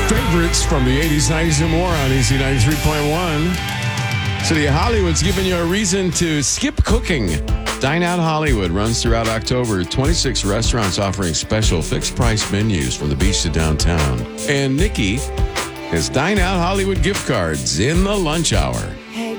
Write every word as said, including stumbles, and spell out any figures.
favorites from the eighties, nineties, and more on Easy ninety-three point one. City of Hollywood's giving you a reason to skip cooking. Dine Out Hollywood runs throughout October. twenty-six restaurants offering special fixed-price menus from the beach to downtown. And Nikki has Dine Out Hollywood gift cards in the lunch hour.